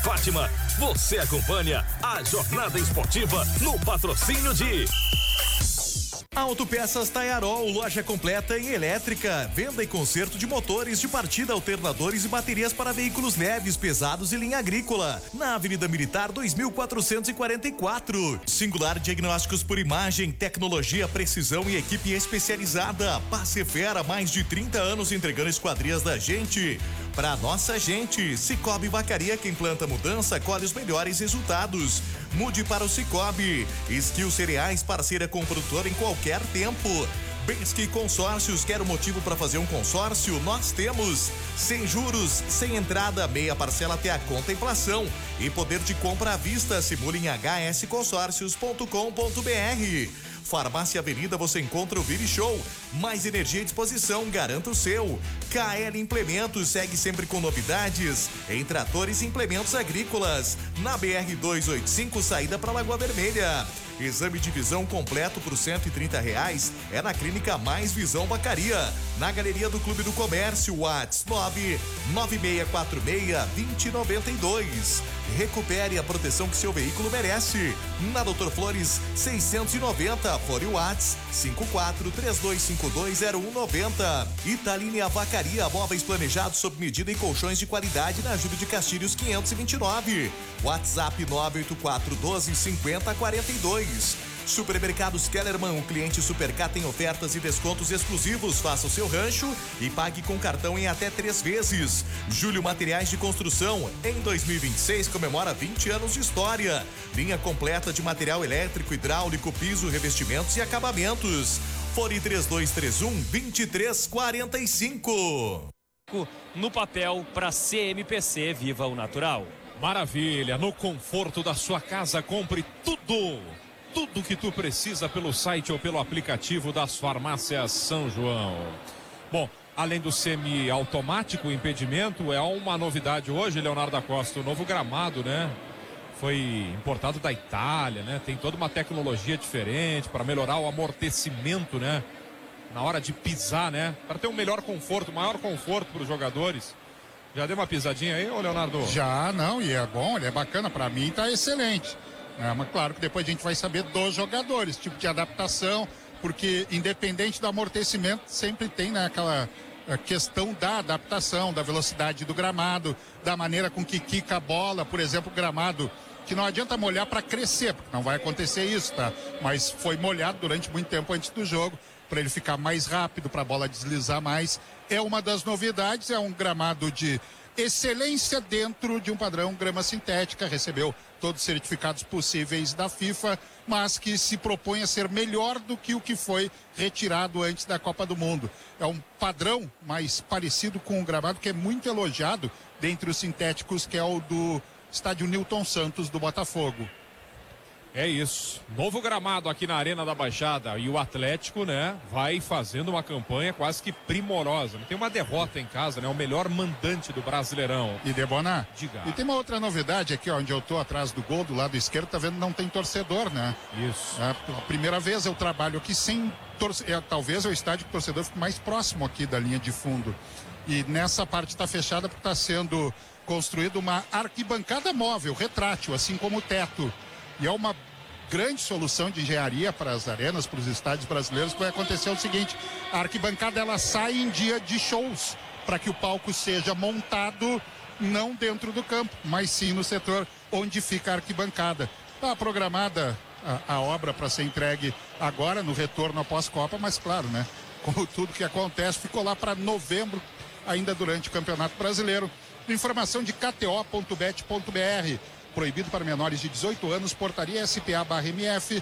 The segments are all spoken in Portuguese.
Fátima, você acompanha a jornada esportiva no patrocínio de Autopeças Taiarol, loja completa em elétrica, venda e conserto de motores de partida, alternadores e baterias para veículos leves, pesados e linha agrícola. Na Avenida Militar 2444. Singular Diagnósticos por Imagem, tecnologia, precisão e equipe especializada. Passefera, mais de 30 anos entregando esquadrias da gente. Pra nossa gente, Cicobi Vacaria, quem planta mudança, colhe os melhores resultados. Mude para o Cicobi. Skill Cereais, parceira com o produtor em qualquer tempo. Bensky Consórcios, quer um motivo para fazer um consórcio? Nós temos. Sem juros, sem entrada, meia parcela até a contemplação. E poder de compra à vista, simule em hsconsórcios.com.br. Farmácia Avenida, você encontra o Vire Show. Mais energia e disposição, garanta o seu. KL Implementos, segue sempre com novidades em tratores e implementos agrícolas. Na BR 285, saída para Lagoa Vermelha. Exame de visão completo por R$130 é na Clínica Mais Visão Vacaria. Na Galeria do Clube do Comércio, WhatsApp 99646-2092. Recupere a proteção que seu veículo merece. Na Doutor Flores 690, fora o WhatsApp 5432520190. Italine Vacaria, móveis planejados sob medida e colchões de qualidade na Júlio de Castilhos 529. WhatsApp 984125042. Supermercados Kellerman, o cliente Supercar tem ofertas e descontos exclusivos. Faça o seu rancho e pague com cartão em até 3 vezes. Júlio Materiais de Construção, em 2026 comemora 20 anos de história. Linha completa de material elétrico, hidráulico, piso, revestimentos e acabamentos. Fone 3231-2345. No papel para CMPC, viva o natural. Maravilha, no conforto da sua casa, compre tudo que tu precisa pelo site ou pelo aplicativo das farmácias São João. Bom, além do semi-automático impedimento, é uma novidade hoje, Leonardo da Costa, o novo gramado, né? Foi importado da Itália, né? Tem toda uma tecnologia diferente para melhorar o amortecimento, né? Na hora de pisar, né? Para ter um melhor conforto, maior conforto para os jogadores. Já deu uma pisadinha aí, ô Leonardo? Já, não, e é bom, ele é bacana, pra mim tá excelente. Mas claro que depois a gente vai saber dos jogadores, tipo de adaptação, porque independente do amortecimento, sempre tem, né, aquela questão da adaptação, da velocidade do gramado, da maneira com que quica a bola, por exemplo, o gramado, que não adianta molhar para crescer, porque não vai acontecer isso, tá? Mas foi molhado durante muito tempo antes do jogo, para ele ficar mais rápido, para a bola deslizar mais. É uma das novidades, é um gramado de excelência dentro de um padrão grama sintética, recebeu todos os certificados possíveis da FIFA, mas que se propõe a ser melhor do que o que foi retirado antes da Copa do Mundo. É um padrão mais parecido com um gramado que é muito elogiado dentre os sintéticos, que é o do estádio Newton Santos do Botafogo. É isso, novo gramado aqui na Arena da Baixada, e o Atlético, né, vai fazendo uma campanha quase que primorosa. Não tem uma derrota em casa, né, o melhor mandante do Brasileirão. E Debona, diga. E tem uma outra novidade aqui, ó, onde eu tô atrás do gol, do lado esquerdo, tá vendo, não tem torcedor, né? Isso. Pela primeira vez eu trabalho aqui sem torcedor, talvez é o estádio que o torcedor fique mais próximo aqui da linha de fundo. E nessa parte está fechada porque está sendo construída uma arquibancada móvel, retrátil, assim como o teto. E é uma grande solução de engenharia para as arenas, para os estádios brasileiros, que vai acontecer o seguinte: a arquibancada ela sai em dia de shows, para que o palco seja montado não dentro do campo, mas sim no setor onde fica a arquibancada. Está programada a obra para ser entregue agora, no retorno após Copa, mas claro, né? Como tudo que acontece, ficou lá para novembro, ainda durante o Campeonato Brasileiro. Informação de kto.bet.br. Proibido para menores de 18 anos, portaria SPA/MF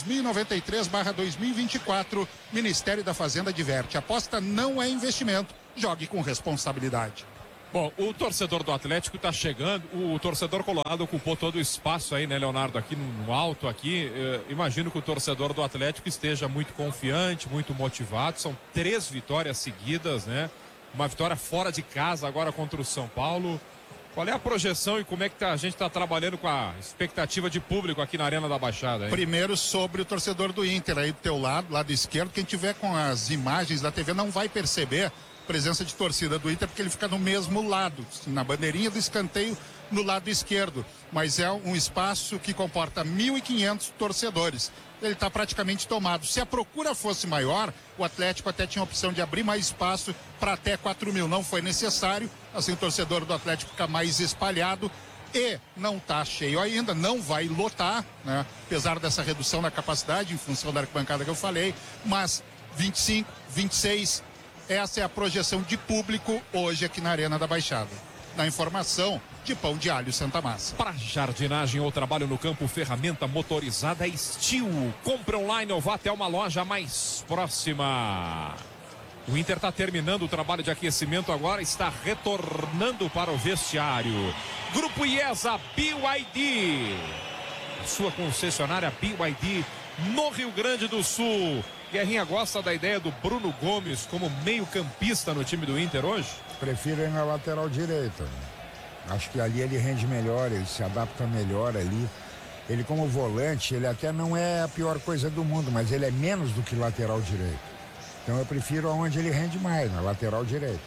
2093/2024. Ministério da Fazenda adverte: aposta não é investimento, jogue com responsabilidade. Bom, o torcedor do Atlético está chegando, o torcedor colorado ocupou todo o espaço aí, né, Leonardo, aqui no alto aqui. Imagino que o torcedor do Atlético esteja muito confiante, muito motivado. São 3 vitórias seguidas, né? Uma vitória fora de casa agora contra o São Paulo. Qual é a projeção e como é que a gente está trabalhando com a expectativa de público aqui na Arena da Baixada? Hein? Primeiro sobre o torcedor do Inter, aí do teu lado esquerdo. Quem tiver com as imagens da TV não vai perceber a presença de torcida do Inter, porque ele fica no mesmo lado, na bandeirinha do escanteio no lado esquerdo, mas é um espaço que comporta 1.500 torcedores. Ele está praticamente tomado. Se a procura fosse maior, o Atlético até tinha a opção de abrir mais espaço para até 4.000. Não foi necessário, assim o torcedor do Atlético fica mais espalhado e não está cheio ainda, não vai lotar, né? Apesar dessa redução da capacidade em função da arquibancada que eu falei, mas 25, 26, essa é a projeção de público hoje aqui na Arena da Baixada. Na informação de Pão de Alho Santa Massa. Para jardinagem ou trabalho no campo, ferramenta motorizada Steel. Compre online ou vá até uma loja mais próxima. O Inter está terminando o trabalho de aquecimento agora, está retornando para o vestiário. Grupo IESA BYD. Sua concessionária BYD no Rio Grande do Sul. Guerrinha gosta da ideia do Bruno Gomes como meio-campista no time do Inter hoje? Prefiro ir na lateral direita. Acho que ali ele rende melhor, ele se adapta melhor ali. Ele como volante, ele até não é a pior coisa do mundo, mas ele é menos do que lateral direito. Então eu prefiro aonde ele rende mais, na lateral direita.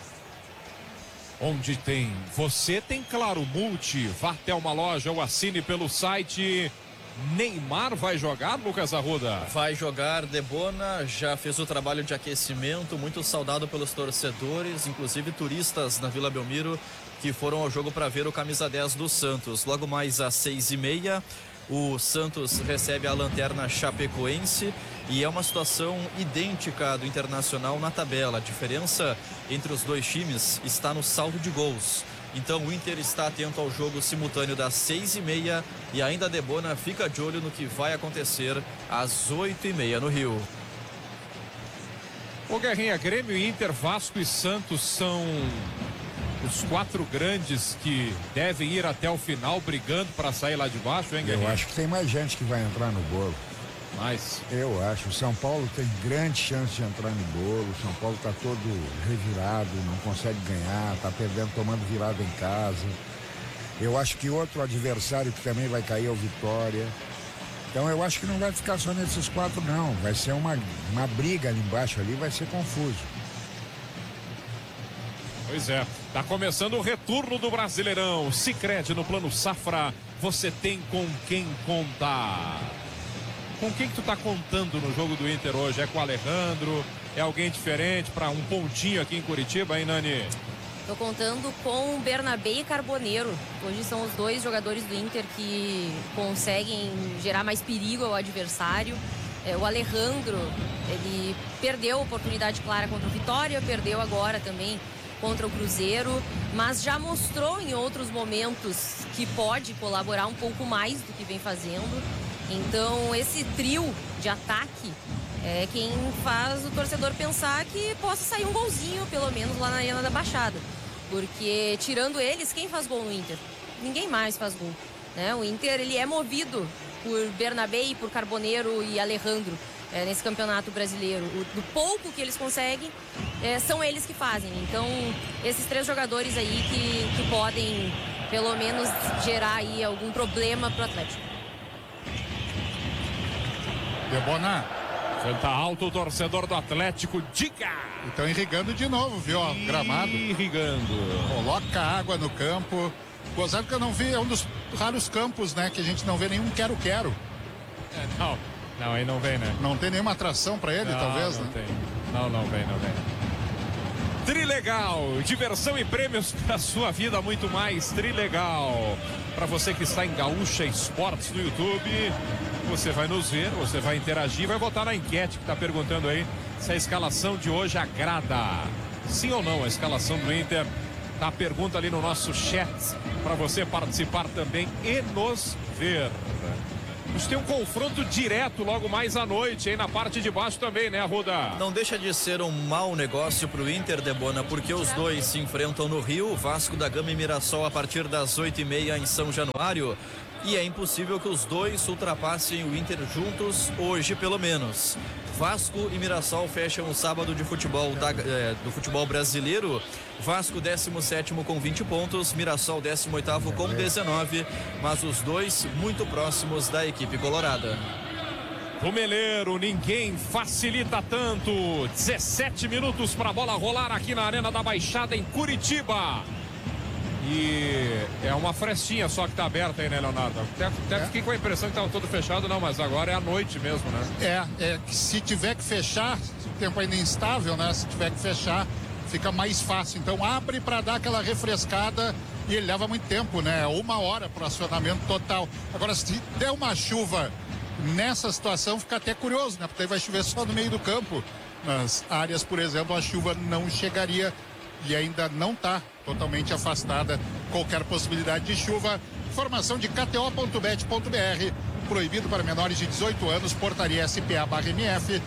Onde tem? Você tem Claro Multi. Vá até uma loja ou assine pelo site. Neymar vai jogar, Lucas Arruda? Vai jogar. Debona já fez o trabalho de aquecimento, muito saudado pelos torcedores, inclusive turistas na Vila Belmiro que foram ao jogo para ver o camisa 10 do Santos. Logo mais às 6h30, o Santos recebe a Lanterna Chapecoense e é uma situação idêntica do Internacional na tabela. A diferença entre os dois times está no saldo de gols. Então o Inter está atento ao jogo simultâneo das 6h30 e ainda a Debona fica de olho no que vai acontecer às 8h30 no Rio. O Guerrinha, Grêmio, Inter, Vasco e Santos são os 4 grandes que devem ir até o final brigando para sair lá de baixo, hein, Guerrinha? Eu acho que tem mais gente que vai entrar no bolo. Mas eu acho, o São Paulo tem grande chance de entrar no bolo. O São Paulo está todo revirado, não consegue ganhar, está perdendo, tomando virada em casa. Eu acho que outro adversário que também vai cair é o Vitória. Então eu acho que não vai ficar só nesses 4 não, vai ser uma briga ali embaixo ali, vai ser confuso. Pois é, tá começando o retorno do Brasileirão. Sicredi no Plano Safra, você tem com quem contar. Com quem que tu tá contando no jogo do Inter hoje? É com o Alejandro? É alguém diferente para um pontinho aqui em Curitiba, hein, Nani? Tô contando com Bernabé e Carboneiro. Hoje são os 2 jogadores do Inter que conseguem gerar mais perigo ao adversário. O Alejandro, ele perdeu a oportunidade clara contra o Vitória, perdeu agora também contra o Cruzeiro, mas já mostrou em outros momentos que pode colaborar um pouco mais do que vem fazendo. Então esse trio de ataque é quem faz o torcedor pensar que possa sair um golzinho, pelo menos lá na Arena da Baixada. Porque tirando eles, quem faz gol no Inter? Ninguém mais faz gol, né? O Inter, ele é movido por Bernabé, por Carboneiro e Alejandro nesse campeonato brasileiro. Do pouco que eles conseguem, são eles que fazem. Então esses 3 jogadores aí que podem pelo menos gerar aí algum problema pro Atlético. Debona. Canta alto o torcedor do Atlético, diga! Estão irrigando de novo, viu? Ó, gramado. Irrigando. Coloca água no campo. Gozado que eu não vi, é um dos raros campos, né? Que a gente não vê nenhum quero-quero. Não, aí não vem, né? Não tem nenhuma atração pra ele, talvez, não né? Tem. Não vem. Trilegal, diversão e prêmios para sua vida, muito mais. Trilegal. Para você que está em Gaúcha Esportes no YouTube, você vai nos ver, você vai interagir, vai votar na enquete que está perguntando aí se a escalação de hoje agrada. Sim ou não, a escalação do Inter. Tá a pergunta ali no nosso chat para você participar também e nos ver. A gente tem um confronto direto logo mais à noite, aí na parte de baixo também, né, Arruda? Não deixa de ser um mau negócio pro Inter, Debona, porque os dois se enfrentam no Rio, Vasco da Gama e Mirassol a partir das 8h30 em São Januário. E é impossível que os dois ultrapassem o Inter juntos hoje, pelo menos. Vasco e Mirassol fecham o sábado de futebol do futebol brasileiro. Vasco 17º com 20 pontos, Mirassol 18º com 19, mas os dois muito próximos da equipe colorada. O Meleiro, ninguém facilita tanto. 17 minutos para a bola rolar aqui na Arena da Baixada em Curitiba. E é uma frestinha só que tá aberta aí, né, Leonardo? Até fiquei com a impressão que tava tudo fechado, não, mas agora é à noite mesmo, né? É que se tiver que fechar, o tempo ainda é instável, né? Se tiver que fechar, fica mais fácil. Então abre para dar aquela refrescada e ele leva muito tempo, né? 1 hora para o acionamento total. Agora, se der uma chuva nessa situação, fica até curioso, né? Porque aí vai chover só no meio do campo. Nas áreas, por exemplo, a chuva não chegaria e ainda não está totalmente afastada qualquer possibilidade de chuva. Informação de kto.bet.br. Proibido para menores de 18 anos, portaria SPA/MF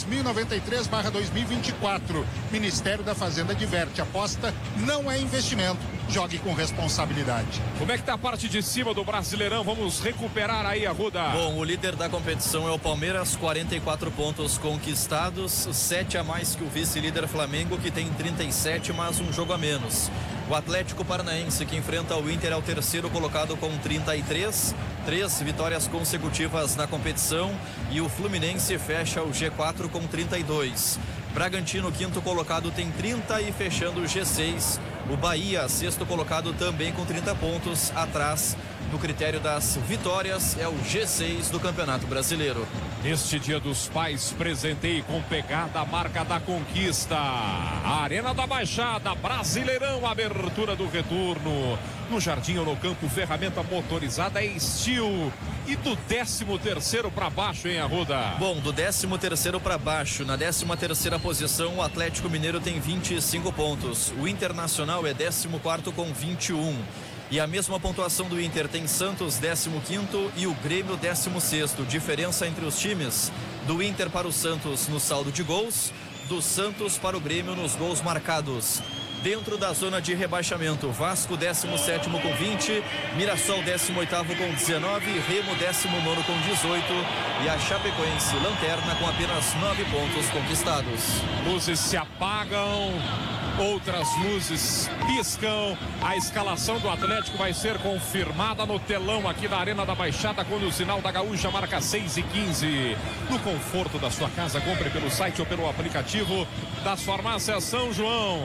2093/2024. Ministério da Fazenda adverte, aposta não é investimento. Jogue com responsabilidade. Como é que tá a parte de cima do Brasileirão? Vamos recuperar aí, Arruda. Bom, o líder da competição é o Palmeiras, 44 pontos conquistados, 7 a mais que o vice-líder Flamengo, que tem 37, mas um jogo a menos. O Atlético Paranaense, que enfrenta o Inter, é o terceiro colocado com 33, 3 vitórias consecutivas na competição, e o Fluminense fecha o G4 com 32. Bragantino, quinto colocado, tem 30 e fechando o G6. O Bahia, sexto colocado, também com 30 pontos, atrás no critério das vitórias, é o G6 do Campeonato Brasileiro. Neste Dia dos Pais, presentei com pegada a marca da conquista. A Arena da Baixada, Brasileirão, abertura do retorno. No jardim ou no campo, ferramenta motorizada é Steel. E do 13º para baixo, hein, Arruda? Bom, do 13º para baixo, na 13ª posição, o Atlético Mineiro tem 25 pontos. O Internacional é 14º com 21. E a mesma pontuação do Inter tem Santos 15º e o Grêmio 16º. Diferença entre os times: do Inter para o Santos no saldo de gols, do Santos para o Grêmio nos gols marcados. Dentro da zona de rebaixamento, Vasco 17º com 20, Mirassol 18º com 19, Remo 19º com 18 e a Chapecoense lanterna com apenas 9 pontos conquistados. Luzes se apagam, outras luzes piscam. A escalação do Atlético vai ser confirmada no telão aqui da Arena da Baixada, quando o sinal da Gaúcha marca 6h15. No conforto da sua casa, compre pelo site ou pelo aplicativo das farmácias São João.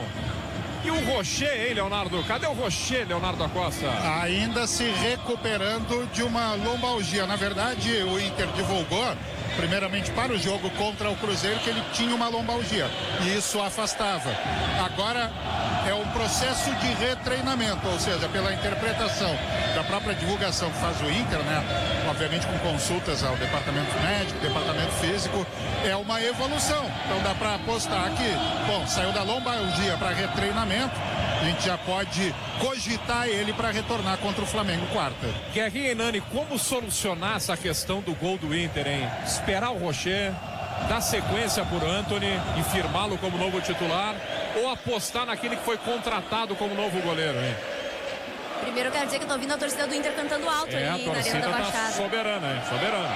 E o Rocher, hein, Leonardo? Cadê o Rocher, Leonardo Acosta? Ainda se recuperando de uma lombalgia. Na verdade, o Inter divulgou, primeiramente para o jogo contra o Cruzeiro, que ele tinha uma lombalgia e isso afastava. Agora é um processo de retreinamento, ou seja, pela interpretação da própria divulgação que faz o Inter, né? Obviamente com consultas ao departamento médico, departamento físico, é uma evolução. Então dá para apostar que, bom, saiu da lombalgia para retreinamento, a gente já pode cogitar ele para retornar contra o Flamengo quarta. Guerrinha e Nani, como solucionar essa questão do gol do Inter, hein? Esperar o Rocher, dar sequência por Antony e firmá-lo como novo titular, ou apostar naquele que foi contratado como novo goleiro, hein? Primeiro eu quero dizer que eu tô ouvindo a torcida do Inter cantando alto ali na Arena da Baixada. Soberana, hein? Soberana.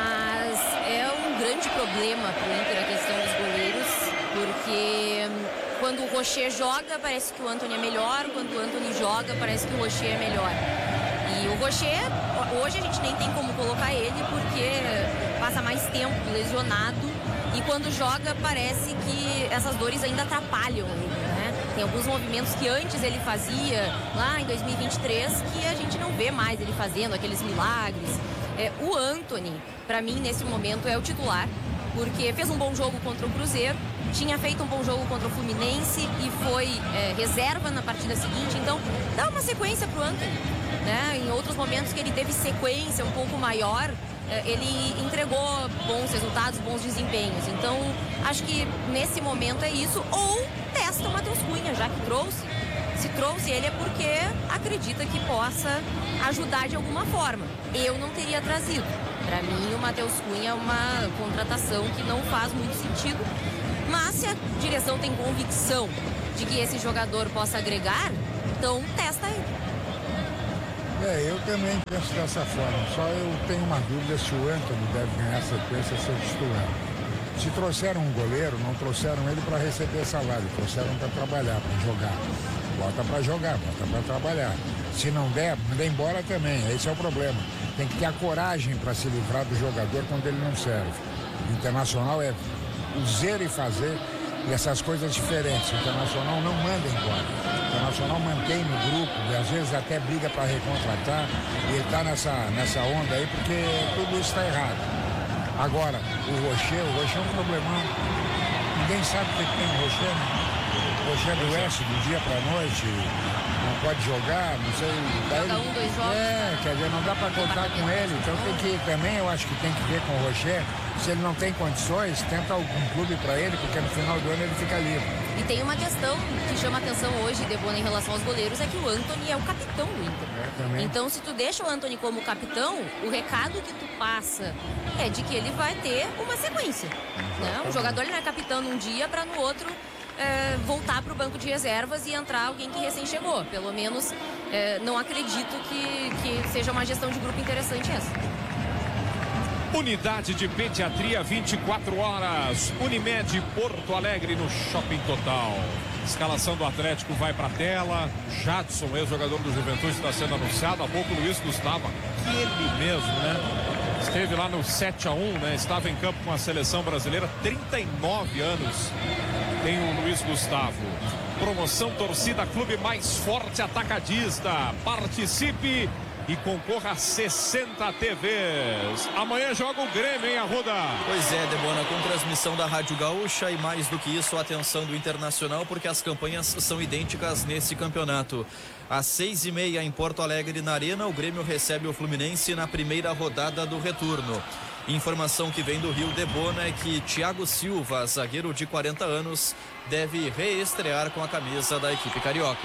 Mas é um grande problema pro Inter a questão dos goleiros, porque quando o Rocher joga, parece que o Antony é melhor, quando o Antony joga, parece que o Rocher é melhor. E o Rocher, hoje a gente nem tem como colocar ele, porque passa mais tempo lesionado, e quando joga parece que essas dores ainda atrapalham ele, né? Tem alguns movimentos que antes ele fazia, lá em 2023, que a gente não vê mais ele fazendo, aqueles milagres. O Antony, para mim, nesse momento, é o titular, porque fez um bom jogo contra o Cruzeiro, tinha feito um bom jogo contra o Fluminense e foi reserva na partida seguinte, então dá uma sequência pro Antony, né? Em outros momentos que ele teve sequência um pouco maior, ele entregou bons resultados, bons desempenhos. Então, acho que nesse momento é isso. Ou testa o Matheus Cunha, já que trouxe. Se trouxe ele é porque acredita que possa ajudar de alguma forma. Eu não teria trazido. Para mim, o Matheus Cunha é uma contratação que não faz muito sentido. Mas se a direção tem convicção de que esse jogador possa agregar, então testa ele. Eu também penso dessa forma, só eu tenho uma dúvida se o Antony deve ganhar sequência ser titular. Se trouxeram um goleiro, não trouxeram ele para receber salário, trouxeram para trabalhar, para jogar. Bota para jogar, bota para trabalhar. Se não der, manda embora também, esse é o problema. Tem que ter a coragem para se livrar do jogador quando ele não serve. O Internacional é o zero e fazer e essas coisas diferentes. O Internacional não manda embora. O Internacional mantém no grupo e às vezes até briga para recontratar, e ele está nessa onda aí porque tudo isso está errado. Agora, o Rocher é um problemão. Ninguém sabe o que tem o Rocher, né? O Rocher adoece do dia para noite, não pode jogar, não sei. Joga 2 jogos. Quer dizer, não dá para contar com ele. Então tem que também, eu acho que tem que ver com o Rocher. Se ele não tem condições, tenta algum clube para ele, porque no final do ano ele fica livre. E tem uma questão que chama atenção hoje, Debona, em relação aos goleiros, é que o Antony é o capitão do Inter. Então, se tu deixa o Antony como capitão, o recado que tu passa é de que ele vai ter uma sequência. Né? O jogador ele não é capitão num dia para no outro voltar para o banco de reservas e entrar alguém que recém chegou. Pelo menos não acredito que seja uma gestão de grupo interessante essa. Unidade de Pediatria 24 horas. Unimed Porto Alegre no Shopping Total. Escalação do Atlético vai para a tela. Jadson, ex-jogador do Juventude, está sendo anunciado. Há pouco o Luiz Gustavo, aquele mesmo, né? Esteve lá no 7-1, né? Estava em campo com a seleção brasileira. 39 anos tem o Luiz Gustavo. Promoção Torcida Clube Mais Forte Atacadista. Participe e concorra a 60 TVs. Amanhã joga o Grêmio, hein, Arruda? Pois é, Debona, com transmissão da Rádio Gaúcha e mais do que isso, atenção do Internacional, porque as campanhas são idênticas nesse campeonato. Às 6h30 em Porto Alegre, na Arena, o Grêmio recebe o Fluminense na primeira rodada do retorno. Informação que vem do Rio, Debona, é que Thiago Silva, zagueiro de 40 anos, deve reestrear com a camisa da equipe carioca.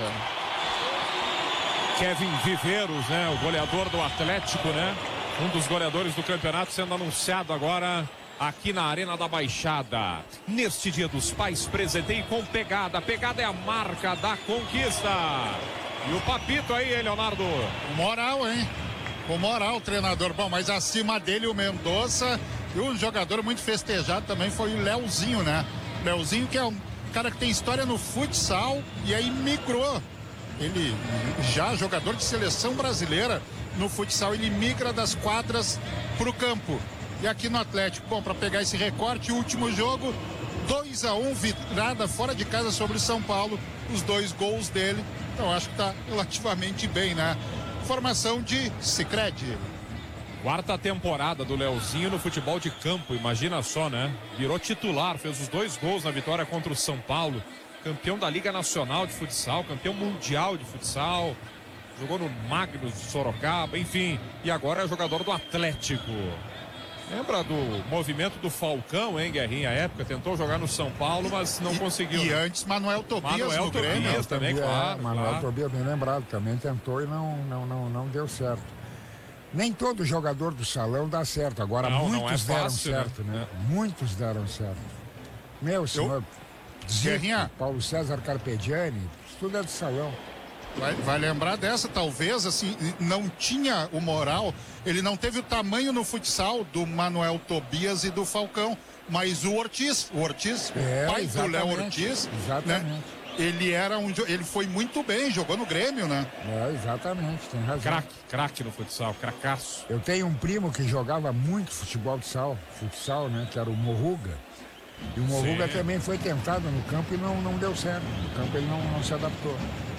Kevin Viveiros, né? O goleador do Atlético, né? Um dos goleadores do campeonato sendo anunciado agora aqui na Arena da Baixada. Neste Dia dos Pais, presenteie com Pegada. Pegada é a marca da conquista. E o Papito aí, Leonardo? Moral, hein? Com moral, treinador. Bom, mas acima dele o Mendonça, e um jogador muito festejado também foi o Leozinho, né? Leozinho, que é um cara que tem história no futsal e aí migrou. Ele já jogador de seleção brasileira no futsal, ele migra das quadras para o campo. E aqui no Atlético, bom, para pegar esse recorte, último jogo, 2-1, virada fora de casa sobre o São Paulo, os 2 gols dele. Então acho que está relativamente bem, né? Formação de Sicredi. 4ª temporada do Leozinho no futebol de campo, imagina só, né? Virou titular, fez os 2 gols na vitória contra o São Paulo. Campeão da Liga Nacional de Futsal, campeão mundial de futsal, jogou no Magnus de Sorocaba, enfim, e agora é jogador do Atlético. Lembra do movimento do Falcão, hein, Guerrinha? À época, tentou jogar no São Paulo, mas não conseguiu. E antes Manuel Tobias no Grêmio. Também, claro. Manuel Tobias, bem lembrado, também tentou e não deu certo. Nem todo jogador do salão dá certo, agora muitos deram certo, né? Muitos deram certo. Meu senhor... Guerrinha. Paulo César Carpegiani, tudo é do salão. Vai lembrar dessa, talvez, assim, não tinha o moral, ele não teve o tamanho no futsal do Manuel Tobias e do Falcão, mas o Ortiz, pai do Léo Ortiz, né? Ele foi muito bem, jogou no Grêmio, né? Exatamente, tem razão. Craque no futsal, cracaço. Eu tenho um primo que jogava muito futsal, né? Que era o Morruga. E o Morruga também foi tentado no campo e não deu certo. No campo ele não se adaptou.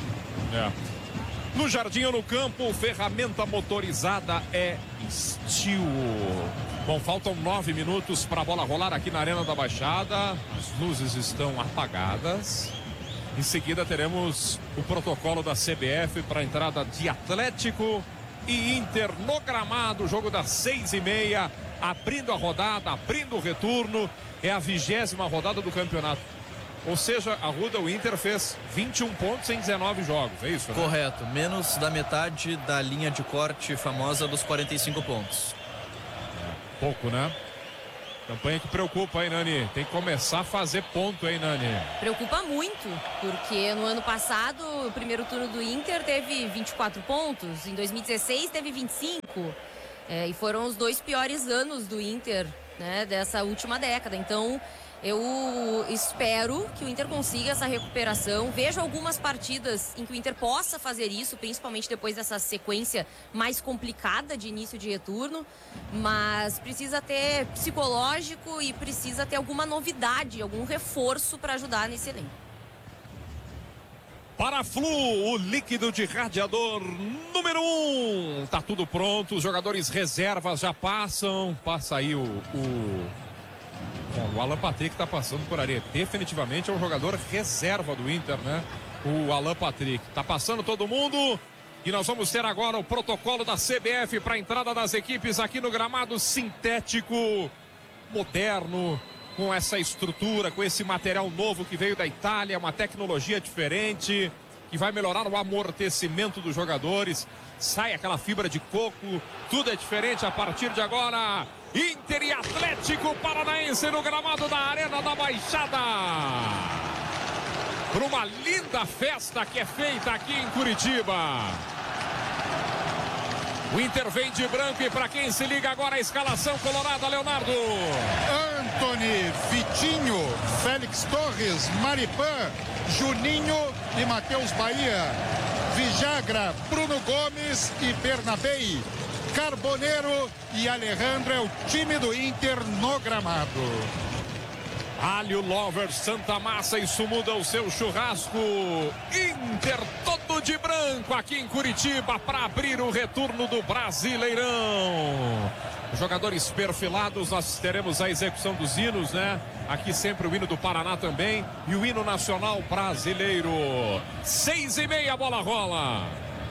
No jardim ou no campo, ferramenta motorizada é Steel. Bom, faltam 9 minutos para a bola rolar aqui na Arena da Baixada. As luzes estão apagadas. Em seguida teremos o protocolo da CBF para a entrada de Atlético e Inter no gramado. Jogo das 6h30. Abrindo a rodada, abrindo o retorno. É a 20ª rodada do campeonato. Ou seja, Arruda, o Inter fez 21 pontos em 19 jogos, é isso? Né? Correto, menos da metade da linha de corte famosa dos 45 pontos. Pouco, né? Campanha que preocupa, hein, Nani? Tem que começar a fazer ponto, hein, Nani? Preocupa muito, porque no ano passado, o primeiro turno do Inter teve 24 pontos, em 2016 teve 25. E foram os 2 piores anos do Inter né, dessa última década. Então, eu espero que o Inter consiga essa recuperação. Vejo algumas partidas em que o Inter possa fazer isso, principalmente depois dessa sequência mais complicada de início de retorno, mas precisa ter psicológico e precisa ter alguma novidade, algum reforço para ajudar nesse elenco. Paraflu, o líquido de radiador número 1. Tá tudo pronto, os jogadores reservas já passam. Passa aí o Alan Patrick tá passando por ali. Definitivamente é um jogador reserva do Inter, né? O Alan Patrick. Tá passando todo mundo. E nós vamos ter agora o protocolo da CBF para a entrada das equipes aqui no gramado sintético, moderno, com essa estrutura, com esse material novo que veio da Itália, uma tecnologia diferente, que vai melhorar o amortecimento dos jogadores. Sai aquela fibra de coco, tudo é diferente a partir de agora. Inter e Atlético Paranaense no gramado da Arena da Baixada. Para uma linda festa que é feita aqui em Curitiba. O Inter vem de branco e para quem se liga agora a escalação colorada, Leonardo. Antony, Vitinho, Félix Torres, Maripan, Juninho e Matheus Bahia. Vijagra, Bruno Gomes e Bernabei. Carboneiro e Alejandro é o time do Inter no gramado. Alho Lover, Santa Massa, isso muda o seu churrasco. Inter todo de branco aqui em Curitiba para abrir o retorno do Brasileirão. Jogadores perfilados, nós teremos a execução dos hinos, né? Aqui sempre o hino do Paraná também e o hino nacional brasileiro. 6:30, a bola rola.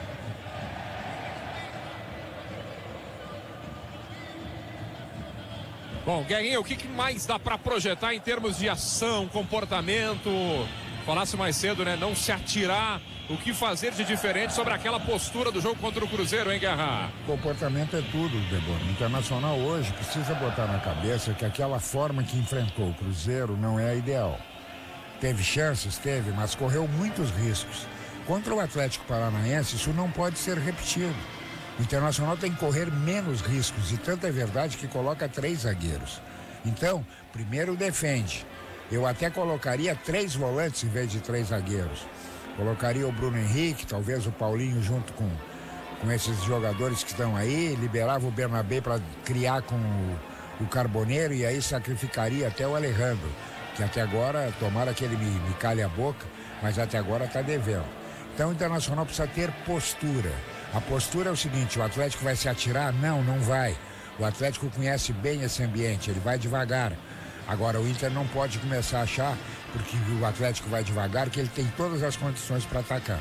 Bom, Guerrinha, o que mais dá para projetar em termos de ação, comportamento? Falasse mais cedo, né? Não se atirar. O que fazer de diferente sobre aquela postura do jogo contra o Cruzeiro, hein, Guerra? Comportamento é tudo, Debora. O Internacional hoje precisa botar na cabeça que aquela forma que enfrentou o Cruzeiro não é a ideal. Teve chances, mas correu muitos riscos. Contra o Atlético Paranaense, isso não pode ser repetido. O Internacional tem que correr menos riscos e tanto é verdade que coloca 3 zagueiros. Então, primeiro defende. Eu até colocaria 3 volantes em vez de 3 zagueiros. Colocaria o Bruno Henrique, talvez o Paulinho junto com esses jogadores que estão aí, liberava o Bernabé para criar com o Carboneiro e aí sacrificaria até o Alejandro, que até agora, tomara que ele me calhe a boca, mas até agora está devendo. Então o Internacional precisa ter postura. A postura é o seguinte, o Atlético vai se atirar? Não vai. O Atlético conhece bem esse ambiente, ele vai devagar. Agora o Inter não pode começar a achar, porque o Atlético vai devagar, que ele tem todas as condições para atacar.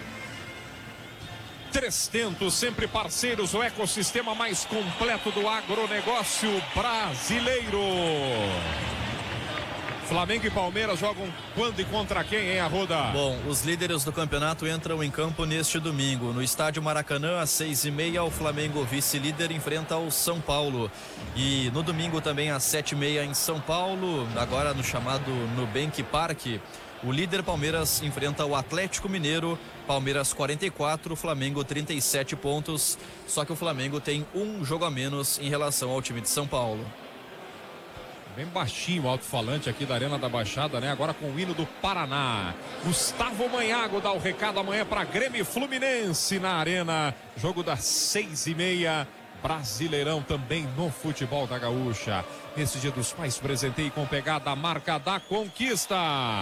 300, sempre parceiros, o ecossistema mais completo do agronegócio brasileiro. Flamengo e Palmeiras jogam quando e contra quem, hein, Arruda? Bom, os líderes do campeonato entram em campo neste domingo. No estádio Maracanã, às 6:30, o Flamengo, vice-líder, enfrenta o São Paulo. E no domingo também, às 7:30, em São Paulo, agora no chamado Nubank Park, o líder Palmeiras enfrenta o Atlético Mineiro. Palmeiras 44, Flamengo 37 pontos. Só que o Flamengo tem um jogo a menos em relação ao time de São Paulo. Bem baixinho o alto-falante aqui da Arena da Baixada, né? Agora com o hino do Paraná. Gustavo Manhago dá o recado amanhã para Grêmio Fluminense na Arena. Jogo das 6:30. Brasileirão também no futebol da Gaúcha. Nesse Dia dos Pais, presentei com pegada a marca da conquista.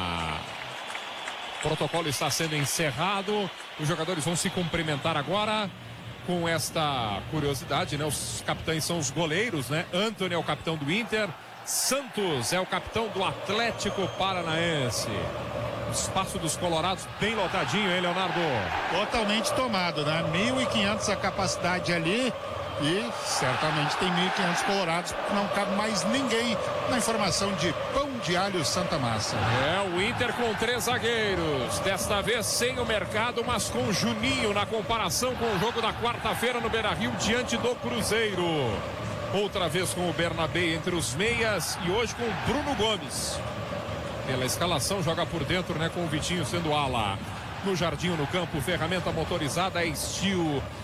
O protocolo está sendo encerrado. Os jogadores vão se cumprimentar agora. Com esta curiosidade, né? Os capitães são os goleiros, né? Antony é o capitão do Inter. Santos é o capitão do Atlético Paranaense. O espaço dos colorados bem lotadinho, hein, Leonardo? Totalmente tomado, né? 1.500 a capacidade ali e certamente tem 1.500 colorados, não cabe mais ninguém na informação de Pão de Alho Santa Massa. É, o Inter com 3 zagueiros, desta vez sem o Mercado, mas com Juninho na comparação com o jogo da quarta-feira no Beira-Rio diante do Cruzeiro. Outra vez com o Bernabé entre os meias e hoje com o Bruno Gomes. Pela escalação, joga por dentro, né? Com o Vitinho sendo ala. No jardim, no campo, ferramenta motorizada é Steel.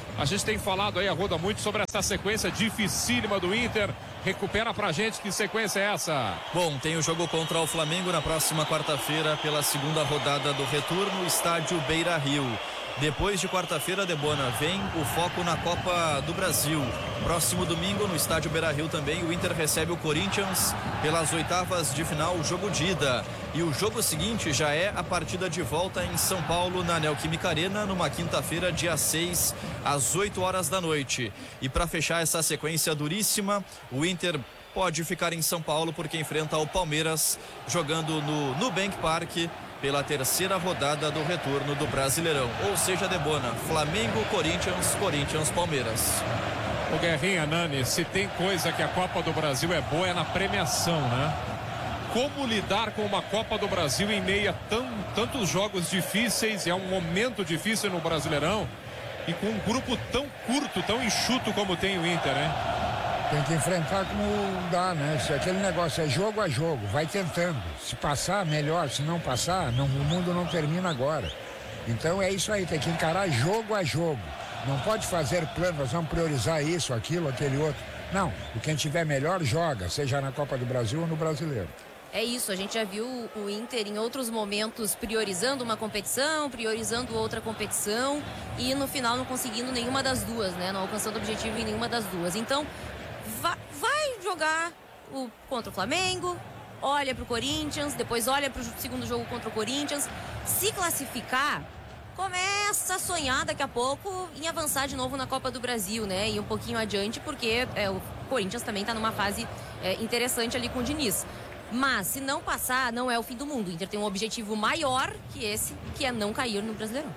A gente tem falado aí, Arruda, muito sobre essa sequência dificílima do Inter. Recupera pra gente, que sequência é essa? Bom, tem o jogo contra o Flamengo na próxima quarta-feira pela segunda rodada do retorno, estádio Beira-Rio. Depois de quarta-feira, Debona, vem o foco na Copa do Brasil. Próximo domingo, no estádio Beira-Rio também, o Inter recebe o Corinthians pelas oitavas de final, jogo de ida. E o jogo seguinte já é a partida de volta em São Paulo, na Neoquímica Arena, numa quinta-feira, dia 6, às 8 horas da noite. E para fechar essa sequência duríssima, o Inter pode ficar em São Paulo porque enfrenta o Palmeiras jogando no Nubank Park pela terceira rodada do retorno do Brasileirão. Ou seja, Debona, Flamengo, Corinthians, Palmeiras. O Guerrinha, Nani, se tem coisa que a Copa do Brasil é boa é na premiação, né? Como lidar com uma Copa do Brasil em meio a tantos jogos difíceis, é um momento difícil no Brasileirão, e com um grupo tão curto, tão enxuto como tem o Inter, né? Tem que enfrentar como dá, né? Se aquele negócio é jogo a jogo, vai tentando. Se passar, melhor. Se não passar, não, o mundo não termina agora. Então é isso aí, tem que encarar jogo a jogo. Não pode fazer plano, nós vamos priorizar isso, aquilo, aquele outro. Não, o quem tiver melhor joga, seja na Copa do Brasil ou no Brasileiro. É isso, a gente já viu o Inter em outros momentos priorizando uma competição, priorizando outra competição e no final não conseguindo nenhuma das duas, né? Não alcançando o objetivo em nenhuma das duas. Então, vai jogar contra o Flamengo, olha para o Corinthians, depois olha para o segundo jogo contra o Corinthians. Se classificar, começa a sonhar daqui a pouco em avançar de novo na Copa do Brasil, né? E um pouquinho adiante, porque o Corinthians também está numa fase interessante ali com o Diniz. Mas se não passar, não é o fim do mundo. O Inter tem um objetivo maior que esse, que é não cair no Brasileirão.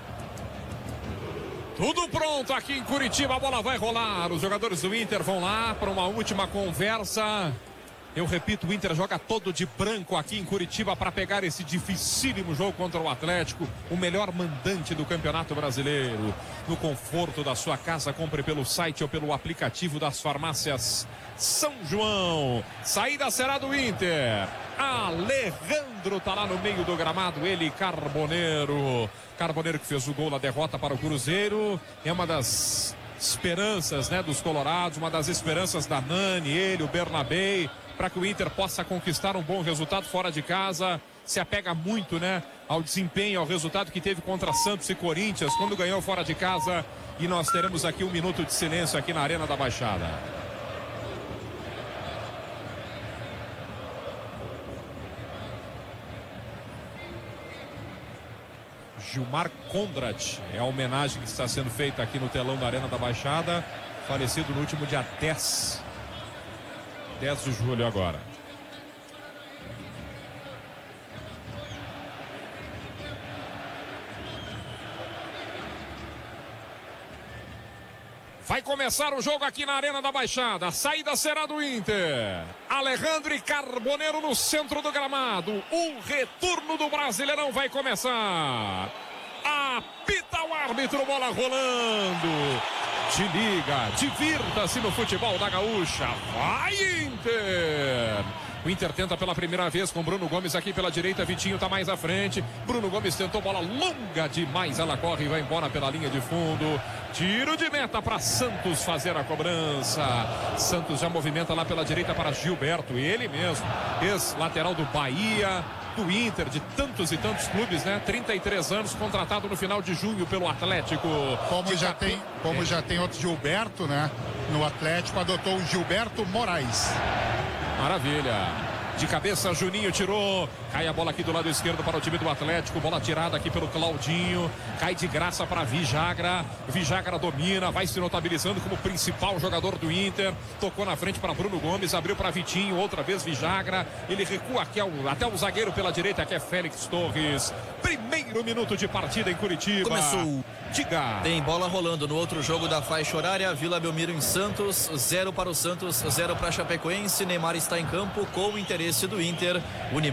Tudo pronto aqui em Curitiba, a bola vai rolar. Os jogadores do Inter vão lá para uma última conversa. Eu repito, o Inter joga todo de branco aqui em Curitiba para pegar esse dificílimo jogo contra o Atlético, o melhor mandante do Campeonato Brasileiro. No conforto da sua casa, compre pelo site ou pelo aplicativo das farmácias São João. Saída será do Inter. Alejandro tá lá no meio do gramado, ele, Carboneiro. Carboneiro que fez o gol na derrota para o Cruzeiro. É uma das esperanças, né, dos colorados, uma das esperanças da Nani, ele, o Bernabé, para que o Inter possa conquistar um bom resultado fora de casa. Se apega muito, né, ao desempenho, ao resultado que teve contra Santos e Corinthians quando ganhou fora de casa. E nós teremos aqui um minuto de silêncio aqui na Arena da Baixada. Gilmar Condrad é a homenagem que está sendo feita aqui no telão da Arena da Baixada, falecido no último dia 10 de julho agora. Vai começar o jogo aqui na Arena da Baixada. A saída será do Inter. Alejandro e Carboneiro no centro do gramado. O retorno do Brasileirão vai começar. Apita o árbitro, bola rolando. Te liga, divirta-se no futebol da Gaúcha. Vai, Inter! O Inter tenta pela primeira vez com Bruno Gomes aqui pela direita. Vitinho tá mais à frente. Bruno Gomes tentou bola longa demais. Ela corre e vai embora pela linha de fundo. Tiro de meta para Santos fazer a cobrança. Santos já movimenta lá pela direita para Gilberto. Ele mesmo, ex-lateral do Bahia, do Inter, de tantos e tantos clubes, né? 33 anos, contratado no final de junho pelo Atlético. Como já tem outro Gilberto, né? No Atlético adotou o Gilberto Moraes. Maravilha. De cabeça, Juninho tirou. Cai a bola aqui do lado esquerdo para o time do Atlético. Bola tirada aqui pelo Claudinho. Cai de graça para Vijagra. Vijagra domina, vai se notabilizando como principal jogador do Inter. Tocou na frente para Bruno Gomes, abriu para Vitinho. Outra vez Vijagra. Ele recua aqui até o zagueiro pela direita, que é Félix Torres. Primeiro minuto de partida em Curitiba. Começou. Diga. Tem bola rolando no outro jogo da faixa horária. Vila Belmiro em Santos. 0 para o Santos, 0 para Chapecoense. Neymar está em campo com o interesse do Inter. Unimed, Porto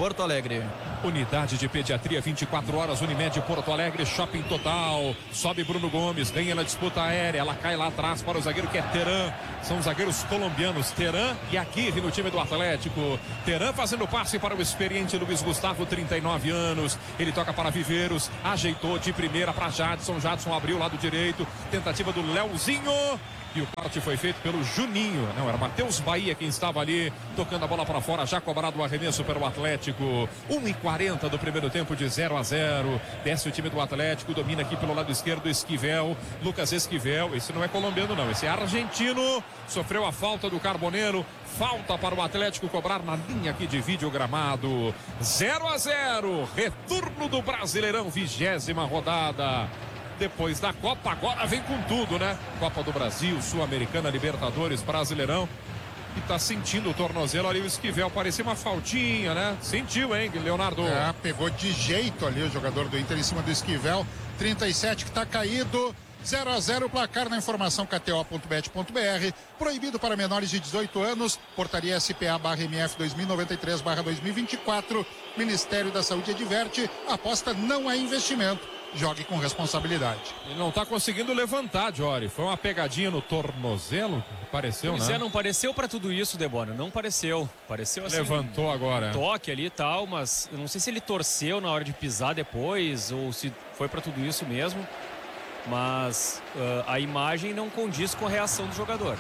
Porto Alegre. Unidade de pediatria 24 horas, Unimed Porto Alegre, Shopping Total. Sobe Bruno Gomes, ganha na disputa aérea, ela cai lá atrás para o zagueiro que é Teran. São os zagueiros colombianos, Teran e Aguirre no time do Atlético. Teran fazendo passe para o experiente Luiz Gustavo, 39 anos. Ele toca para Viveiros, ajeitou de primeira para Jadson. Jadson abriu o lado direito, tentativa do Leozinho. E o corte foi feito pelo Juninho. Não, era Matheus Bahia quem estava ali, tocando a bola para fora, já cobrado o arremesso pelo Atlético. 1:40 do primeiro tempo, de 0-0. Desce o time do Atlético, domina aqui pelo lado esquerdo, Esquivel, Lucas Esquivel. Esse não é colombiano não, esse é argentino. Sofreu a falta do Carboneiro. Falta para o Atlético cobrar na linha aqui de vídeo gramado. 0-0. Retorno do Brasileirão, 20ª rodada. Depois da Copa, agora vem com tudo, né? Copa do Brasil, Sul-Americana, Libertadores, Brasileirão. E tá sentindo o tornozelo ali, o Esquivel. Parecia uma faltinha, né? Sentiu, hein, Leonardo? Pegou de jeito ali o jogador do Inter em cima do Esquivel. 37 que tá caído. 0-0 o placar na informação kto.bet.br. Proibido para menores de 18 anos. Portaria SPA/MF 2093/2024. Ministério da Saúde adverte. Aposta não é investimento. Jogue com responsabilidade. Ele não tá conseguindo levantar, Jory. Foi uma pegadinha no tornozelo? Pareceu, pois né? Não pareceu pra tudo isso, Debona. Não pareceu. Pareceu assim. Levantou agora. Toque ali e tal, mas eu não sei se ele torceu na hora de pisar depois ou se foi pra tudo isso mesmo. Mas a imagem não condiz com a reação do jogador.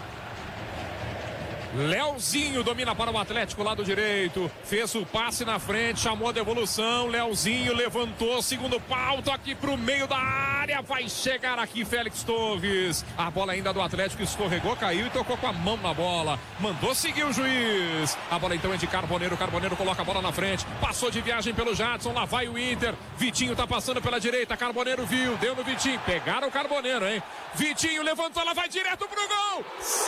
Leozinho domina para o Atlético, lado direito, fez o passe na frente, chamou a devolução, Leozinho levantou, segundo pau, toque para o meio da área, vai chegar aqui Félix Torres, a bola ainda do Atlético escorregou, caiu e tocou com a mão na bola, mandou seguir o juiz, a bola então é de Carboneiro, Carboneiro coloca a bola na frente, passou de viagem pelo Jadson, lá vai o Inter, Vitinho tá passando pela direita, Carboneiro viu, deu no Vitinho, pegaram o Carboneiro, hein, Vitinho levantou, ela vai direto pro gol,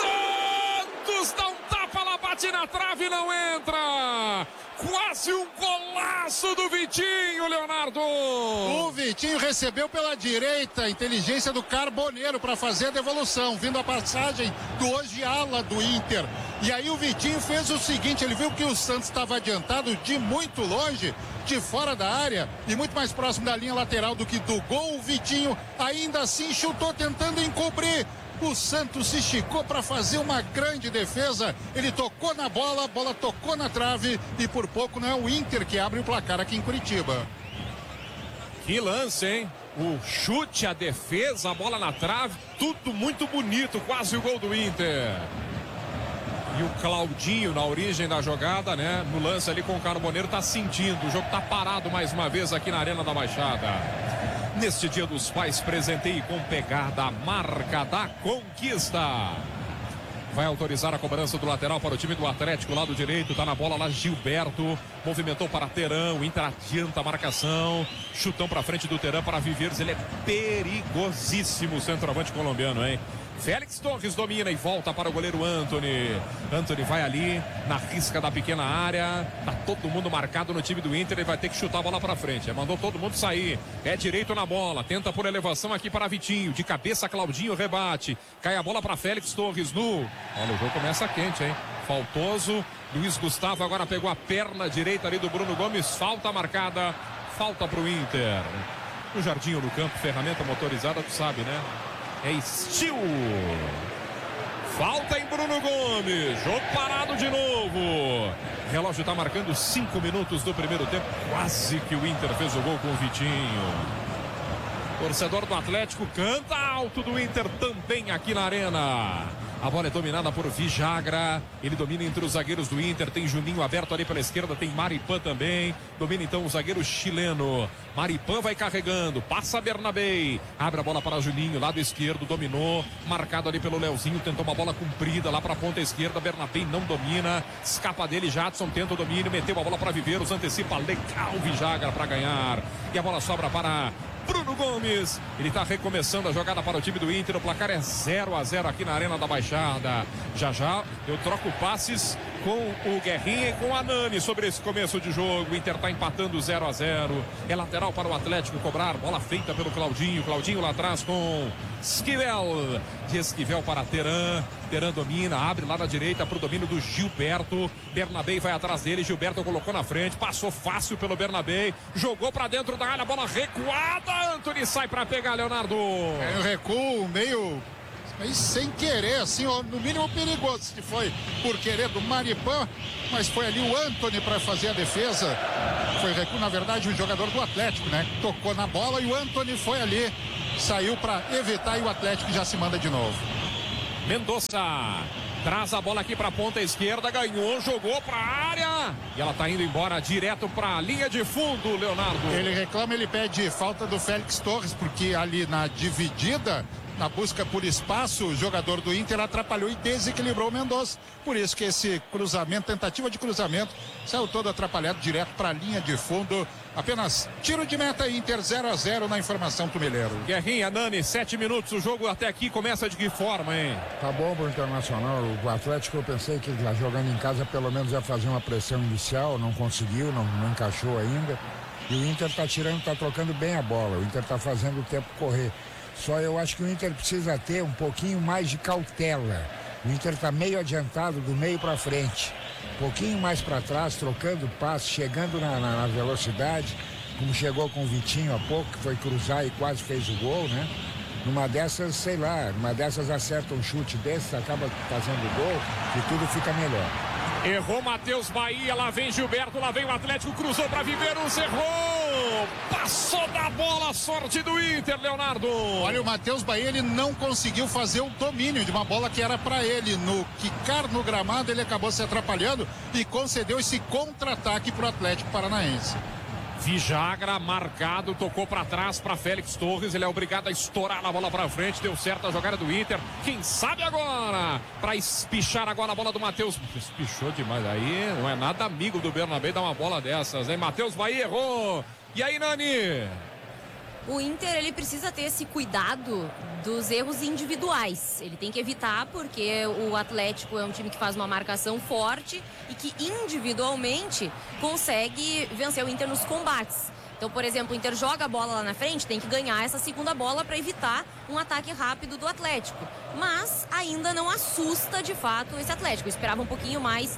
Santos dá um tapa, ela bate na trave e não entra. Quase um golaço do Vitinho, Leonardo. O Vitinho recebeu pela direita, a inteligência do Carboneiro para fazer a devolução, vindo a passagem do hoje ala do Inter. E aí o Vitinho fez o seguinte, ele viu que o Santos estava adiantado de muito longe, de fora da área e muito mais próximo da linha lateral do que do gol. O Vitinho ainda assim chutou tentando encobrir. O Santos se esticou para fazer uma grande defesa. Ele tocou na bola, a bola tocou na trave e por pouco não é o Inter que abre o placar aqui em Curitiba. Que lance, hein? O chute, a defesa, a bola na trave, tudo muito bonito, quase o gol do Inter. E o Claudinho na origem da jogada, né? No lance ali com o Carboneiro, tá sentindo. O jogo tá parado mais uma vez aqui na Arena da Baixada. Neste Dia dos Pais, presenteie com pegada, a marca da conquista. Vai autorizar a cobrança do lateral para o time do Atlético, lado direito, tá na bola lá Gilberto, movimentou para Teran, o Inter adianta a marcação, chutão para frente do Teran para Viveiros, ele é perigosíssimo o centroavante colombiano, hein? Félix Torres domina e volta para o goleiro Antony. Antony vai ali na risca da pequena área. Tá todo mundo marcado no time do Inter. Ele vai ter que chutar a bola para frente. Mandou todo mundo sair. Pé direito na bola. Tenta por elevação aqui para Vitinho. De cabeça, Claudinho rebate. Cai a bola para Félix Torres no. Olha, o jogo começa quente, hein? Faltoso. Luiz Gustavo agora pegou a perna direita ali do Bruno Gomes. Falta marcada. Falta para o Inter. No Jardim ou no campo, ferramenta motorizada, tu sabe, né? É Steel. Falta em Bruno Gomes. Jogo parado de novo. O relógio está marcando 5 minutos do primeiro tempo. Quase que o Inter fez o gol com o Vitinho. Torcedor do Atlético canta alto do Inter também aqui na Arena. A bola é dominada por Vijagra. Ele domina entre os zagueiros do Inter. Tem Juninho aberto ali pela esquerda. Tem Maripan também. Domina então o zagueiro chileno. Maripan vai carregando. Passa Bernabé. Abre a bola para Juninho. Lado esquerdo. Dominou. Marcado ali pelo Leozinho. Tentou uma bola comprida lá para a ponta esquerda. Bernabé não domina. Escapa dele. Jadson tenta o domínio. Meteu a bola para Viveiros. Antecipa legal Vijagra para ganhar. E a bola sobra para Bruno Gomes, ele está recomeçando a jogada para o time do Inter, o placar é 0-0 aqui na Arena da Baixada. Já já eu troco passes com o Guerrinha e com a Nani sobre esse começo de jogo. O Inter está empatando 0-0. É lateral para o Atlético cobrar. Bola feita pelo Claudinho. Claudinho lá atrás com Esquivel. De Esquivel para Teran. Teran domina, abre lá na direita para o domínio do Gilberto. Bernabé vai atrás dele. Gilberto colocou na frente. Passou fácil pelo Bernabé. Jogou para dentro da área. Bola recuada. Antony sai para pegar, Leonardo. É um recuo meio sem querer, assim, ó, no mínimo perigoso, se foi por querer do Maripan, mas foi ali o Antony para fazer a defesa. Foi recuo, na verdade, um jogador do Atlético, né? Tocou na bola e o Antony foi ali, saiu para evitar e o Atlético já se manda de novo. Mendonça traz a bola aqui para a ponta esquerda, ganhou, jogou para a área e ela tá indo embora direto para a linha de fundo, Leonardo. Ele reclama, ele pede falta do Félix Torres, porque ali na dividida, na busca por espaço, o jogador do Inter atrapalhou e desequilibrou o Mendonça. Por isso que esse cruzamento, tentativa de cruzamento, saiu todo atrapalhado direto para a linha de fundo. Apenas tiro de meta, Inter 0-0 na informação Tumeleiro. Guerrinha, Nani, 7 minutos, o jogo até aqui começa de que forma, hein? Tá bom pro Internacional. O Atlético, eu pensei que lá jogando em casa pelo menos ia fazer uma pressão inicial, não conseguiu, não encaixou ainda. E o Inter tá tirando, tá trocando bem a bola. O Inter tá fazendo o tempo correr. Só eu acho que o Inter precisa ter um pouquinho mais de cautela. O Inter está meio adiantado do meio para frente. Um pouquinho mais para trás, trocando passe, chegando na velocidade, como chegou com o Vitinho há pouco, que foi cruzar e quase fez o gol, né? Numa dessas, sei lá, numa dessas acerta um chute desses, acaba fazendo o gol e tudo fica melhor. Errou Matheus Bahia, lá vem Gilberto, lá vem o Atlético, cruzou para Viveiros, errou! Passou da bola, a sorte do Inter, Leonardo. Olha, o Matheus Bahia, ele não conseguiu fazer o domínio de uma bola que era para ele. No quicar no gramado, ele acabou se atrapalhando e concedeu esse contra-ataque para o Atlético Paranaense. Vijagra marcado, tocou para trás para Félix Torres, ele é obrigado a estourar a bola para frente, deu certo a jogada do Inter, quem sabe agora, para espichar agora a bola do Matheus, espichou demais, aí não é nada amigo do Bernabé dar uma bola dessas, hein? Matheus Bahia errou, e aí, Nani? O Inter, ele precisa ter esse cuidado dos erros individuais. Ele tem que evitar, porque o Atlético é um time que faz uma marcação forte e que individualmente consegue vencer o Inter nos combates. Então, por exemplo, o Inter joga a bola lá na frente, tem que ganhar essa segunda bola para evitar um ataque rápido do Atlético. Mas ainda não assusta de fato esse Atlético. Eu esperava um pouquinho mais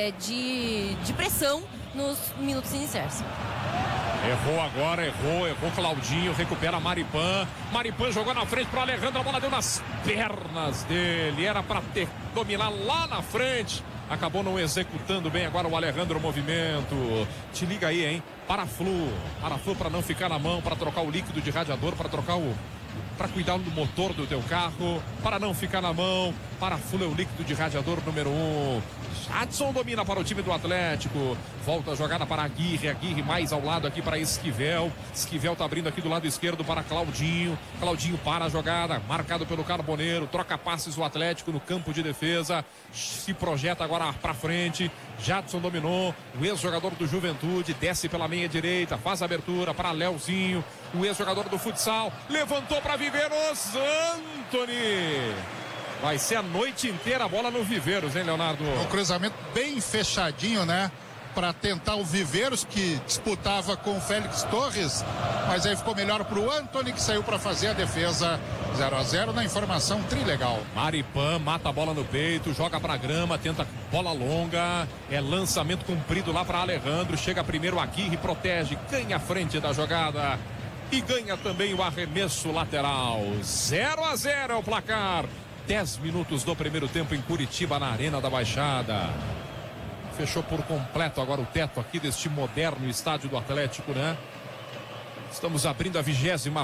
de pressão nos minutos iniciais. Errou agora, errou Claudinho, recupera Maripan. Maripan jogou na frente para Alejandro, a bola deu nas pernas dele. Era para dominar lá na frente. Acabou não executando bem agora o Alejandro o movimento. Te liga aí, hein? Paraflu para não ficar na mão, para trocar o líquido de radiador, para cuidar do motor do teu carro, para não ficar na mão. Paraflu é o líquido de radiador número 1. Jadson domina para o time do Atlético. Volta a jogada para Aguirre mais ao lado aqui para Esquivel. Esquivel tá abrindo aqui do lado esquerdo para Claudinho. Claudinho para a jogada, marcado pelo Carboneiro. Troca passes o Atlético no campo de defesa. Se projeta agora para frente. Jadson dominou. O ex-jogador do Juventude desce pela meia direita, faz a abertura para Leozinho. O ex-jogador do futsal levantou para Viveiros. Antony. Vai ser a noite inteira a bola no Viveiros, hein, Leonardo? Um cruzamento bem fechadinho, né? Para tentar o Viveiros, que disputava com o Félix Torres, mas aí ficou melhor para o Antony, que saiu para fazer a defesa. 0-0 na informação trilegal. Maripan mata a bola no peito, joga para grama, tenta bola longa, é lançamento comprido lá para Alejandro, chega primeiro Aguirre, protege, ganha a frente da jogada e ganha também o arremesso lateral. 0-0 é o placar. 10 minutos do primeiro tempo em Curitiba, na Arena da Baixada. Fechou por completo agora o teto aqui deste moderno estádio do Atlético, né? Estamos abrindo a 20ª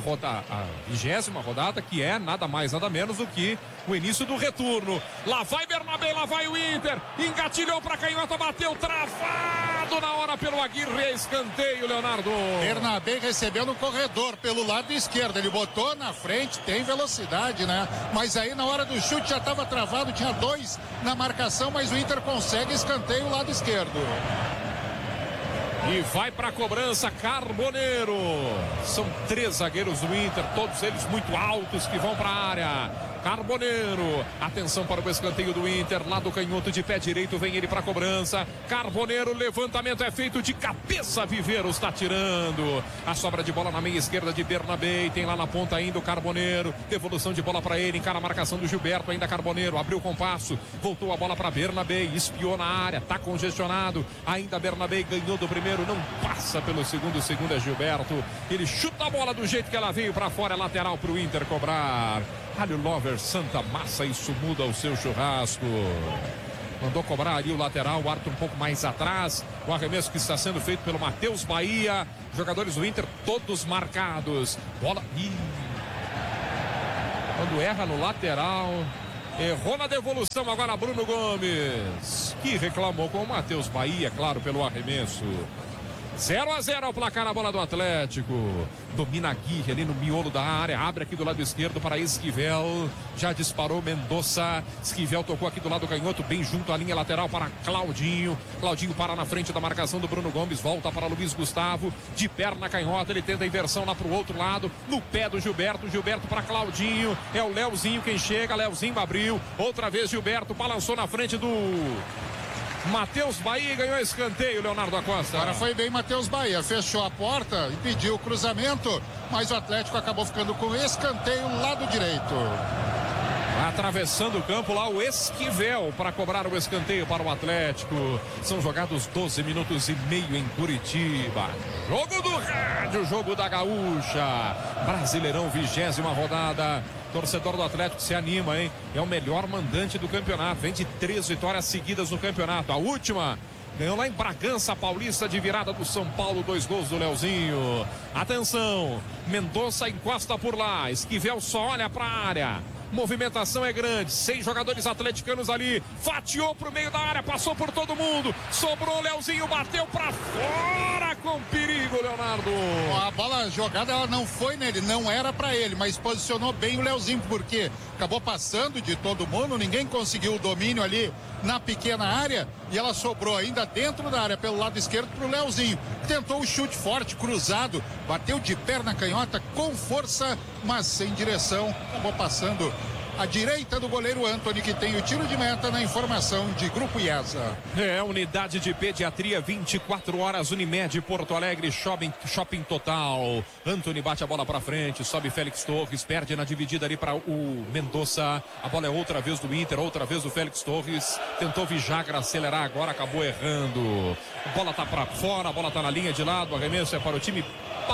rodada, que é nada mais, nada menos do que o início do retorno. Lá vai Bernabé, lá vai o Inter. Engatilhou para canhota, bateu travado na hora pelo Aguirre. Escanteio, Leonardo. Bernabé recebeu no corredor pelo lado esquerdo. Ele botou na frente, tem velocidade, né? Mas aí na hora do chute já estava travado, tinha 2 na marcação, mas o Inter consegue escanteio lado esquerdo. E vai para a cobrança Carboneiro. São 3 zagueiros do Inter, todos eles muito altos, que vão para a área. Carboneiro, atenção para o escanteio do Inter, lá do canhoto de pé direito, vem ele para a cobrança. Carboneiro, levantamento é feito de cabeça, Viveiros está tirando. A sobra de bola na meia esquerda de Bernabé, tem lá na ponta ainda o Carboneiro, devolução de bola para ele, encara a marcação do Gilberto, ainda Carboneiro, abriu o compasso, voltou a bola para Bernabé, espiou na área, tá congestionado, ainda Bernabé ganhou do primeiro, não passa pelo segundo, o segundo é Gilberto, ele chuta a bola do jeito que ela veio para fora, é lateral para o Inter cobrar. Alho Lover, Santa Massa, isso muda o seu churrasco. Mandou cobrar ali o lateral, o árbitro um pouco mais atrás. O arremesso que está sendo feito pelo Matheus Bahia. Jogadores do Inter todos marcados. Bola. Quando erra no lateral, errou na devolução agora Bruno Gomes, que reclamou com o Matheus Bahia, claro, pelo arremesso. 0-0 ao placar na bola do Atlético. Domina Aguirre ali no miolo da área. Abre aqui do lado esquerdo para Esquivel. Já disparou Mendonça. Esquivel tocou aqui do lado canhoto, bem junto à linha lateral para Claudinho. Claudinho para na frente da marcação do Bruno Gomes. Volta para Luiz Gustavo. De perna canhota, ele tenta a inversão lá para o outro lado. No pé do Gilberto. Gilberto para Claudinho. É o Leozinho quem chega. Leozinho abriu. Outra vez Gilberto balançou na frente do Matheus Bahia, ganhou escanteio, Leonardo Acosta. Agora foi bem Matheus Bahia, fechou a porta e pediu o cruzamento, mas o Atlético acabou ficando com escanteio lado direito. Atravessando o campo lá o Esquivel para cobrar o escanteio para o Atlético. São jogados 12 minutos e meio em Curitiba. Jogo do rádio, jogo da Gaúcha. Brasileirão, 20ª rodada. Torcedor do Atlético se anima, hein? É o melhor mandante do campeonato. Vem de 3 vitórias seguidas no campeonato. A última ganhou lá em Bragança Paulista de virada do São Paulo. 2 gols do Leozinho. Atenção, Mendonça encosta por lá. Esquivel só olha para a área. Movimentação é grande, 6 jogadores atleticanos ali, fatiou pro meio da área, passou por todo mundo, sobrou o Leozinho, bateu pra fora com perigo, Leonardo. A bola jogada, ela não foi nele, não era pra ele, mas posicionou bem o Leozinho, porque acabou passando de todo mundo, ninguém conseguiu o domínio ali na pequena área, e ela sobrou ainda dentro da área, pelo lado esquerdo pro Leozinho. Tentou o chute forte, cruzado, bateu de perna canhota com força, mas sem direção, acabou passando à direita do goleiro Antony, que tem o tiro de meta na informação de Grupo IESA. É, unidade de pediatria, 24 horas, Unimed, Porto Alegre, shopping total. Antony bate a bola pra frente, sobe Félix Torres, perde na dividida ali para o Mendonça. A bola é outra vez do Inter, outra vez do Félix Torres. Tentou Vijagra acelerar agora, acabou errando. A bola tá pra fora, a bola tá na linha de lado, o arremesso é para o time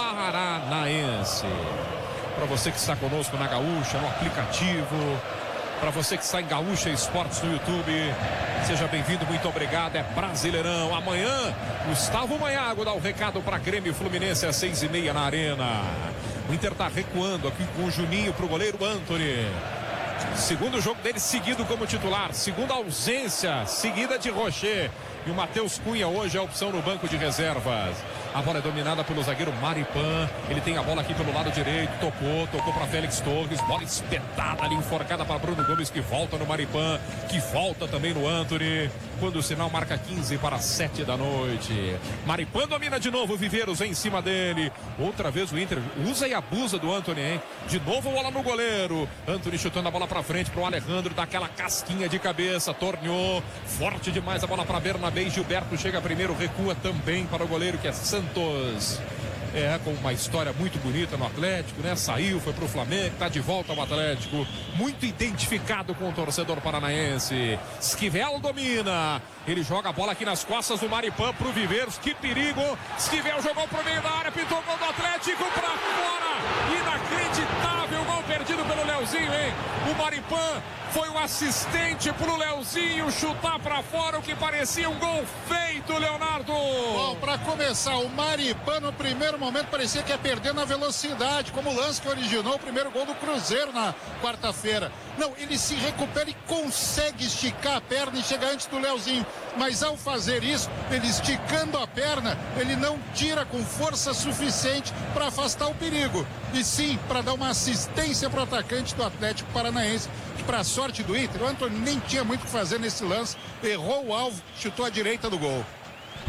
paranaense. Para você que está conosco na Gaúcha, no aplicativo, para você que está em Gaúcha Esportes no YouTube, seja bem-vindo, muito obrigado. É Brasileirão. Amanhã, Gustavo Maiago dá o recado para Grêmio Fluminense às 6h30 na Arena. O Inter está recuando aqui com o Juninho para o goleiro Antony. Segundo jogo dele seguido como titular, segunda ausência seguida de Rocher. E o Matheus Cunha hoje é a opção no banco de reservas. A bola é dominada pelo zagueiro Maripan. Ele tem a bola aqui pelo lado direito. Tocou para Félix Torres. Bola espetada ali, enforcada para Bruno Gomes, que volta no Maripan, que volta também no Antony. Quando o sinal marca 15:07 da noite. Maripan domina de novo, Viveiros em cima dele. Outra vez o Inter usa e abusa do Antony, hein? De novo bola no goleiro. Antony chutando a bola para frente pro Alejandro, daquela casquinha de cabeça. Torneou. Forte demais a bola para Bernabé. Gilberto chega primeiro, recua também para o goleiro, que é Santos. É, com uma história muito bonita no Atlético, né? Saiu, foi pro Flamengo, tá de volta ao Atlético. Muito identificado com o torcedor paranaense. Esquivel domina. Ele joga a bola aqui nas costas do Maripan pro Viveiros. Que perigo. Esquivel jogou pro meio da área, pintou o gol do Atlético pra fora. Inacreditável gol perdido pelo Leozinho, hein? O Maripan foi o assistente pro Leozinho chutar pra fora, o que parecia um gol feito, Leonardo. Bom, pra começar, o Maripan no primeiro momento parecia que ia perder na velocidade, como o lance que originou o primeiro gol do Cruzeiro na quarta-feira. Não, ele se recupera e consegue esticar a perna e chegar antes do Leozinho. Mas ao fazer isso, ele esticando a perna, ele não tira com força suficiente para afastar o perigo. E sim, para dar uma assistência para o atacante do Atlético Paranaense, que para a sorte do Inter, o Antony nem tinha muito o que fazer nesse lance. Errou o alvo, chutou à direita do gol.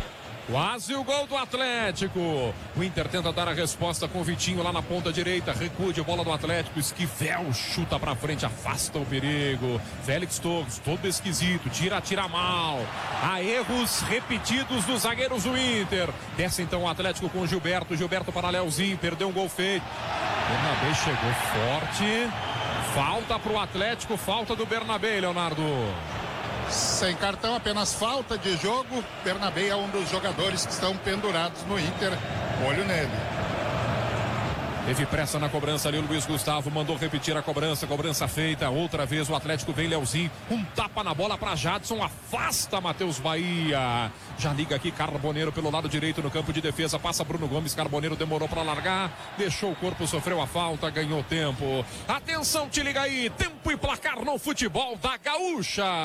Quase o gol do Atlético. O Inter tenta dar a resposta com o Vitinho lá na ponta direita. Recua de bola do Atlético. Esquivel chuta pra frente, afasta o perigo. Félix Torres, todo esquisito. Tira mal. Há erros repetidos dos zagueiros do Inter. Desce então o Atlético com o Gilberto. Gilberto para Leozinho. Perdeu um gol feito. Bernabé chegou forte. Falta pro Atlético. Falta do Bernabé, Leonardo. Sem cartão, apenas falta de jogo. Bernabé é um dos jogadores que estão pendurados no Inter. Olho nele. Teve pressa na cobrança ali, o Luiz Gustavo mandou repetir a cobrança feita. Outra vez o Atlético vem, Leozinho, um tapa na bola para Jadson, afasta Matheus Bahia. Já liga aqui Carboneiro pelo lado direito no campo de defesa, passa Bruno Gomes, Carboneiro demorou para largar, deixou o corpo, sofreu a falta, ganhou tempo. Atenção, te liga aí, tempo e placar no futebol da Gaúcha.